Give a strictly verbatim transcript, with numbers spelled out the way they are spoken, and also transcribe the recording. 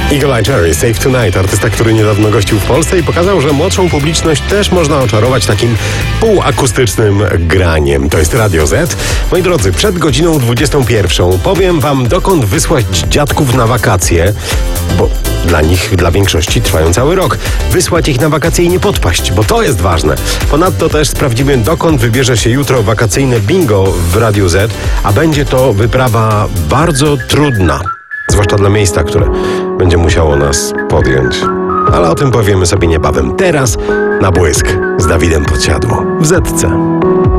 Eagle Eye Cherry, Save Tonight, artysta, który niedawno gościł w Polsce i pokazał, że młodszą publiczność też można oczarować takim półakustycznym graniem. To jest Radio Z. Moi drodzy, przed godziną dwudziestą pierwszą powiem wam, dokąd wysłać dziadków na wakacje, bo dla nich, dla większości trwają cały rok. Wysłać ich na wakacje i nie podpaść, bo to jest ważne. Ponadto też sprawdzimy, dokąd wybierze się jutro wakacyjne bingo w Radiu Z, a będzie to wyprawa bardzo trudna. Zwłaszcza dla miejsca, które będzie musiało nas podjąć. Ale o tym powiemy sobie niebawem. Teraz na błysk z Dawidem Podsiadło w Zetce.